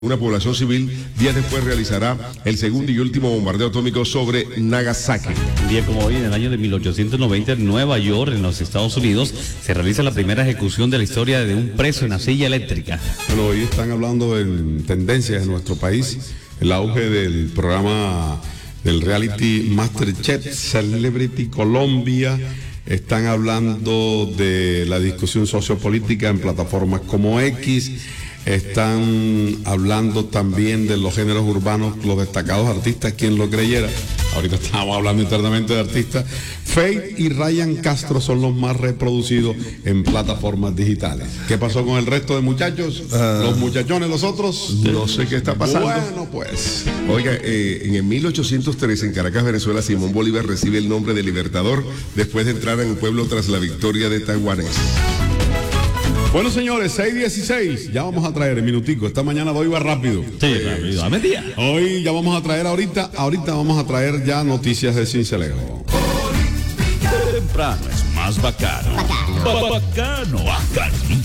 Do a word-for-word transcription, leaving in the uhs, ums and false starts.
Una población civil días después realizará el segundo y último bombardeo atómico sobre Nagasaki. Un día como hoy, en el año de mil ochocientos noventa, en Nueva York, en los Estados Unidos, se realiza la primera ejecución de la historia de un preso en la silla eléctrica. Bueno, hoy están hablando en tendencias en nuestro país, el auge del programa del reality MasterChef Celebrity Colombia. Están hablando de la discusión sociopolítica en plataformas como X. Están hablando también de los géneros urbanos, los destacados artistas, quien lo creyera. Ahorita estamos hablando internamente de artistas. Faith y Ryan Castro son los más reproducidos en plataformas digitales. ¿Qué pasó con el resto de muchachos? Uh, los muchachones, los otros. No sé qué está pasando. Bueno, pues. Oiga, eh, en el mil ochocientos tres, en Caracas, Venezuela, Simón Bolívar recibe el nombre de Libertador después de entrar en el pueblo tras la victoria de Taguanés. Bueno, señores, seis dieciséis, ya vamos a traer el minutico. Esta mañana doy va rápido. Sí, eh, rápido, a medida. Hoy ya vamos a traer ahorita, ahorita vamos a traer ya noticias de Cincelejo. Temprano es más bacano. Bacano. Bacano. Bacano.